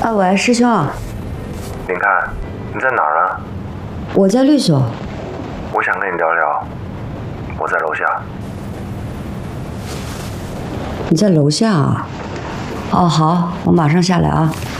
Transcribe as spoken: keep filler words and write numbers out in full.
啊，喂，师兄。 林看，你在哪儿啊？ 我在律所。 我想跟你聊聊。我在楼下。 你在楼下啊？哦，好，我马上下来啊。